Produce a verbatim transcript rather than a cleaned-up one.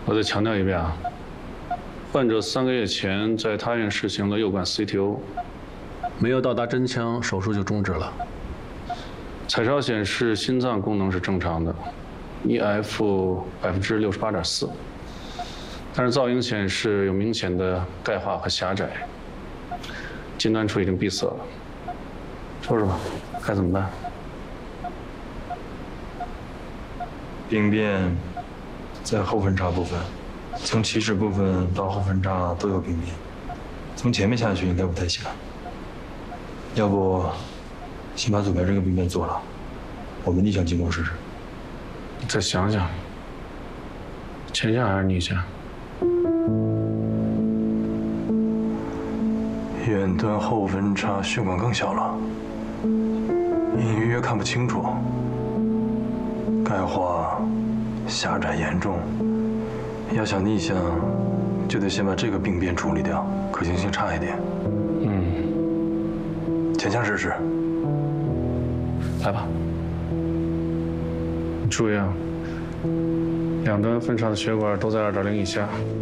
我再强调一遍啊，患者三个月前在他院实行了右管 C T O， 没有到达真腔，手术就终止了。彩超显示心脏功能是正常的 ，E F 百分之六十八点四，但是造影显示有明显的钙化和狭窄，近端处已经闭塞了。说说吧，该怎么办？ 病变在后分叉部分，从起始部分到后分叉都有病变，从前面下去应该不太行。要不，先把左边这个病变做了，我们逆向进攻试试。 再想想，前向还是逆向？ 远端后分叉血管更小了，隐约约看不清楚，钙化、狭窄严重。要想逆向，就得先把这个病变处理掉，可行性差一点。 嗯， 前向试试。 来吧。你注意啊，两端分叉的血管都在二点零以下。